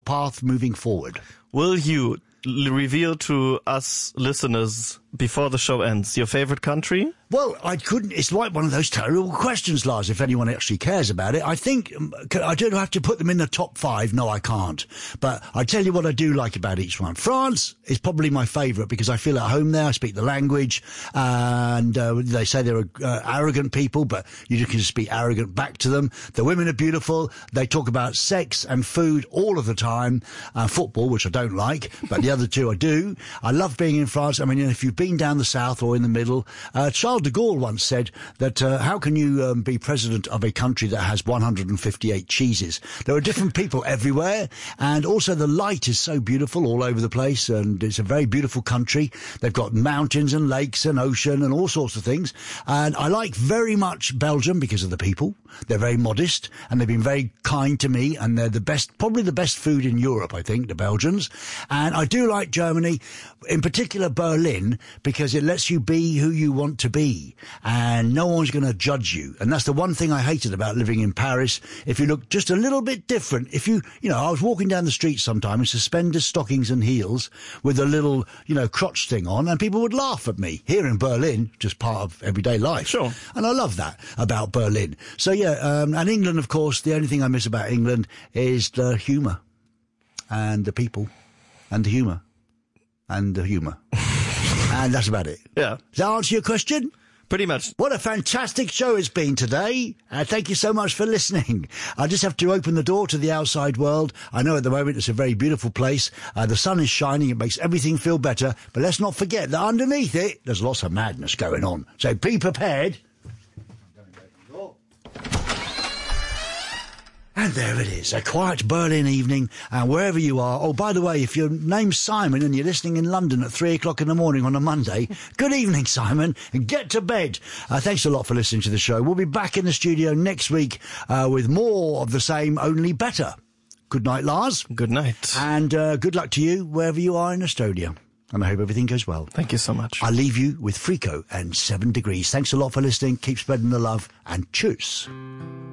path moving forward. Will you reveal to us listeners before the show ends your favorite country? Well, I couldn't. It's like one of those terrible questions, Lars, if anyone actually cares about it. I think I don't have to put them in the top 5. No, I can't. But I tell you what I do like about each one. France is probably my favourite because I feel at home there. I speak the language, and they say they're arrogant people, but you can just be arrogant back to them. The women are beautiful. They talk about sex and food all of the time. Football, which I don't like, but the other two I do. I love being in France. I mean, if you've been down the south or in the middle, Charles de Gaulle once said that how can you be president of a country that has 158 cheeses? There are different people everywhere, and also the light is so beautiful all over the place, and it's a very beautiful country. They've got mountains and lakes and ocean and all sorts of things, and I like very much Belgium because of the people. They're very modest, and they've been very kind to me, and they're the best, probably the best food in Europe, I think, the Belgians. And I do like Germany, in particular Berlin, because it lets you be who you want to be. And no one's going to judge you. And that's the one thing I hated about living in Paris. If you look just a little bit different, if you know, I was walking down the street sometime in suspenders, stockings and heels with a little, crotch thing on, and people would laugh at me. Here in Berlin, just part of everyday life. Sure. And I love that about Berlin. So yeah, and England, of course, the only thing I miss about England is the humour and the people and the humour and the humour. And that's about it. Yeah. Does that answer your question? Pretty much. What a fantastic show it's been today. Thank you so much for listening. I just have to open the door to the outside world. I know at the moment it's a very beautiful place. The sun is shining. It makes everything feel better. But let's not forget that underneath it, there's lots of madness going on. So be prepared. And there it is, a quiet Berlin evening, and wherever you are. Oh, by the way, if your name's Simon and you're listening in London at 3 o'clock in the morning on a Monday, good evening, Simon, and get to bed. Thanks a lot for listening to the show. We'll be back in the studio next week with more of the same, only better. Good night, Lars. Good night. And good luck to you wherever you are in Estonia. And I hope everything goes well. Thank you so much. I'll leave you with Frico and 7 Degrees. Thanks a lot for listening. Keep spreading the love, and tschüss.